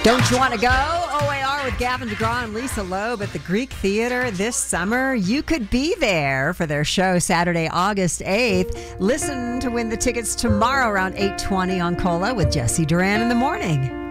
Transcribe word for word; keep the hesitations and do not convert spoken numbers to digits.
Don't you want to go? O A R with Gavin DeGraw and Lisa Loeb at the Greek Theater this summer. You could be there for their show Saturday, August eighth. Listen to win the tickets tomorrow around eight twenty on Cola with Jesse Duran in the morning.